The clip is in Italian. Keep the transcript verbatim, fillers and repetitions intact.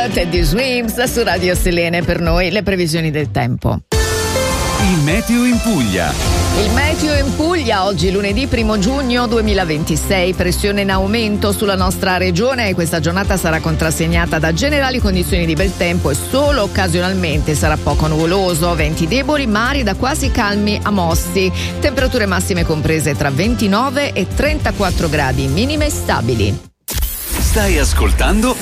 Teddy Swims su Radio Selene. Per noi le previsioni del tempo. Il meteo in Puglia. Il meteo in Puglia oggi lunedì primo giugno duemilaventisei, pressione in aumento sulla nostra regione e questa giornata sarà contrassegnata da generali condizioni di bel tempo e solo occasionalmente sarà poco nuvoloso, venti deboli, mari da quasi calmi a mossi, temperature massime comprese tra ventinove e trentaquattro gradi, minime stabili. Stai ascoltando